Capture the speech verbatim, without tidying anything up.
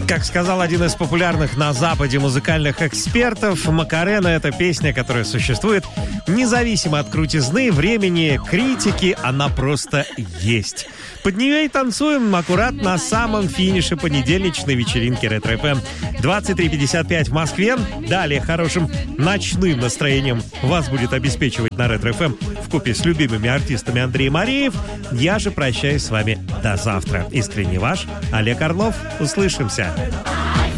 Как сказал один из популярных на Западе музыкальных экспертов, Макарена — это песня, которая существует независимо от крутизны, времени, критики, она просто есть. Под нее и танцуем аккурат на самом финише понедельничной вечеринки Ретро-эф эм. двадцать три пятьдесят пять в Москве. Далее хорошим ночным настроением вас будет обеспечивать на Ретро-эф эм вкупе с любимыми артистами Андрей Мареев. Я же прощаюсь с вами до завтра. Искренне ваш Олег Орлов. Услышимся.